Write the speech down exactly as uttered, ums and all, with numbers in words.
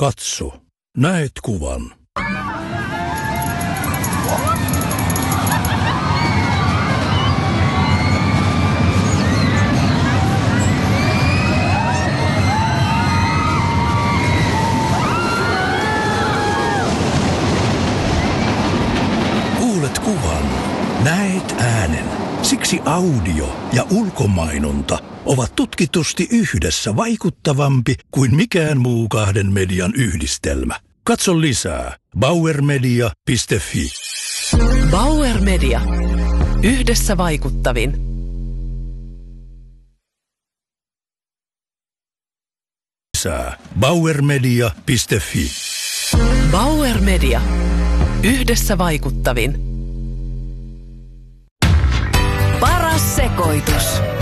Katso, näet kuvan. Kuulet kuvan, näet äänen. Siksi audio ja ulkomainonta ovat tutkitusti yhdessä vaikuttavampi kuin mikään muu kahden median yhdistelmä. Katso lisää bauer media piste fi. Bauer Media. Yhdessä vaikuttavin. Lisää bauer media piste fi. Bauer Media. Yhdessä vaikuttavin. Paras sekoitus.